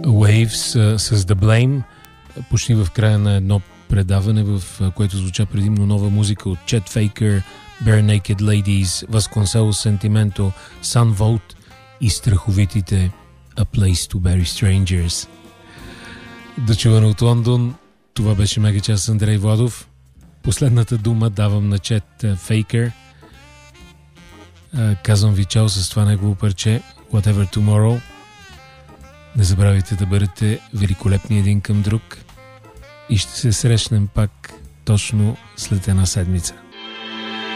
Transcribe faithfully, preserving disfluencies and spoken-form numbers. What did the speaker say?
Waves с The Blame, почти в края на едно предаване, в което звуча предимно нова музика от Chet Faker, Bare Naked Ladies, Vasconcelos Sentimento, Sun Volt и страховитите A Place to Bury Strangers. Дочуване от Лондон, това беше Мегачас с Андрей Владов. Последната дума давам на Chet Faker. Казвам ви чао с това негово парче Whatever Tomorrow. Не забравяйте да бъдете великолепни един към друг и ще се срещнем пак точно след една седмица.